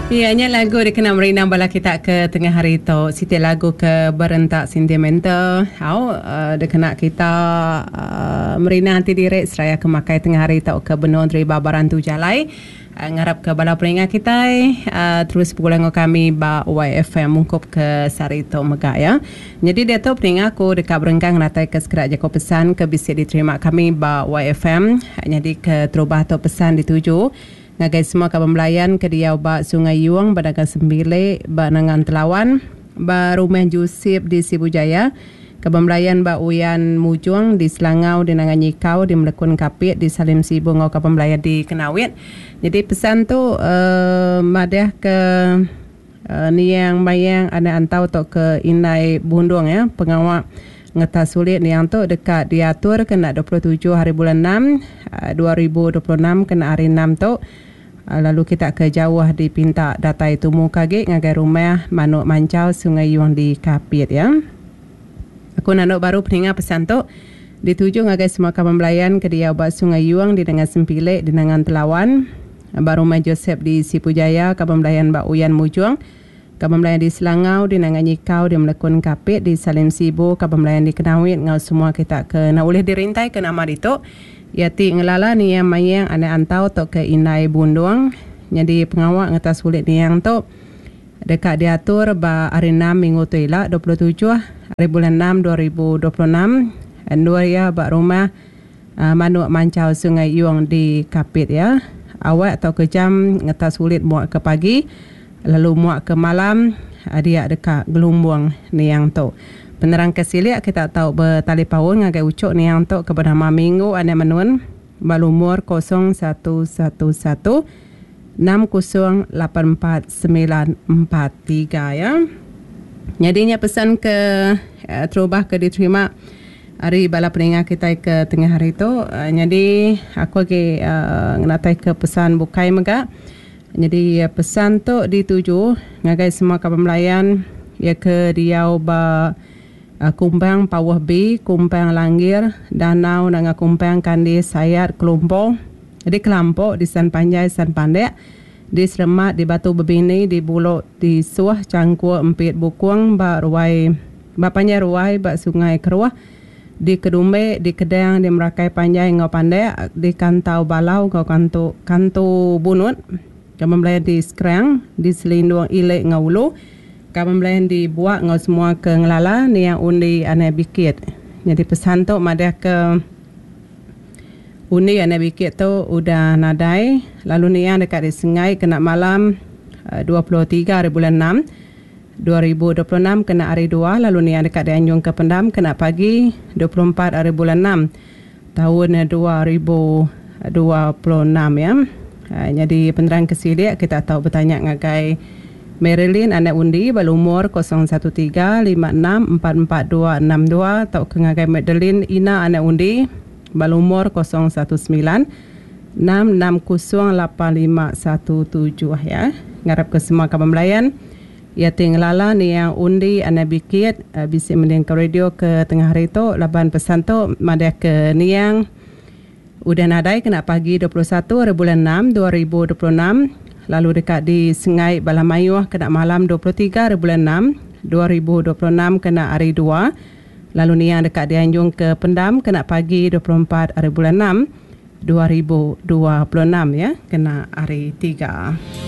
Ianya lagu dikenal merina bala kita ke tengah hari tu. Siti lagu ke berentak sentimental. Dikenal kita merina anti direk seraya ke makai tengah hari tu ke benua dari babaran tu jalai. Ngarap ke bala peringat kita terus pulang kami ba YFM mungkup ke Sarito Megak ya. Jadi dia tu peringat aku dekat berenggang natai ke sekerak jako pesan ke bisa diterima kami ba YFM. Jadi ke terubah tu pesan dituju ngagai semua kawan melayan ke dia ba Sungai Yuang Badagang Sembile ba Nangan Telawan ba Rumah Jusip di Sibujaya kawan melayan ba Uyan Mujuang di Selangau di Nangan Nyikau di Melekun Kapit di Salim Sibu ngau kawan melayan di Kenawit. Jadi pesan tu madah ke niang bayang ana antau tok ke Inai Bundung ya pengawak ngeta sulit ni yang tu dekat diatur kena 27 hari bulan 6 2026 kena hari 6 tu. Lalu kita ke jauh di pinta data itu muka ge ngagai rumah Manuk Mancau Sungai Yuang di Kapit ya. Aku nak baru peningat pesan tu dituju ngagai semua kawan melayan ke dia obat Sungai Yuang di Nangan Sempile di Nangan Telawan baru rumah Joseph di Sipujaya kawan melayan Mbak Uyan Mujuang kawan melayan di Selangau di Nangan Nyikau di Melekun Kapit di Salim Sibu kawan melayan di Kenawit ngau semua kita ke nak boleh dirintai ke nama itu. Yati ngelala ni yang mayang ana antau tok ke Inai Bundung. Jadi pengawak ngetas kulit ni yang tok dekat diatur ba hari 6 minggu tu ila 27 hari bulan 6 2026 dua ya ba rumah Manuk Mancau Sungai Yuang di Kapit ya. Awak atau ke jam ngetas kulit muak ke pagi lalu muak ke malam dia dekat Gelumbung ni yang tok. Penerang kesilik kita tahu bertali pawon ngagai ucuk ni yang tok kepada minggu ane menun balumur 0111 6084 943 ya. Jadinya pesan ke terubah ke diterima hari bala peningat kita ke tengah hari tu. Jadi aku lagi ngatai ke pesan bukai megak. Jadi pesan tu dituju ngagai semua kawan melayan ya ke Riau ba Kumpang Pawah B, Kumpang Langgir, Danau dengan Kumpang Kandi Sayat Kelompok. Jadi kelompok di San Panjai, San Pandek, di Seremat, di Batu Bebini, di Bulok, di Suah, Cangkua, Empit Bukuang, Bak Ruai, Bak Panjai Ruai, Bak Sungai Keruah, di Kedumbe, di Kedang, di Merakai Panjai, Ngau Pandek, di Kantau Balau, Ngau Kantu Bunut, kami melayan di Sekerang, di Selindung Ilek Ngau Ulu, kami melayan dibuat ngau semua ke ngelala ni yang undi ane bikit. Jadi pesan tu madah ke undi ane bikit tu udah nadai. Lalu ni yang dekat di Sengai kena malam 23 hari bulan 6 2026 kena hari 2. Lalu ni yang dekat di Anjung ke Pendam kena pagi 24 hari bulan 6 tahun 2026 ya. Jadi penerang kesilik kita tahu bertanya ngagai Marilyn anak undi balumur 0135644262 atau kengagai Madeline Ina anak undi balumur 01966085517 ya. Ngarap ke semua kawan melayan ya tinglala ni yang undi anak bikit bisa mending ke radio ke tengah hari tu laban pesan tu madah ke ni yang udah nadai kena pagi 21 hari bulan 6 2026. Lalu dekat di Sengai Balamayuh kena malam 23 hari bulan 6 2026 kena hari 2. Lalu ni yang dekat di Anjung ke Pendam kena pagi 24 hari bulan 6 2026 ya kena hari 3.